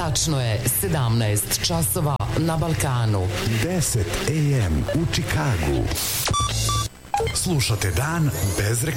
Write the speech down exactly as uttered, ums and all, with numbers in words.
Tačno je sedamnaest časova na Balkanu. deset a m u Čikagu. Slušate Dan bez reklama.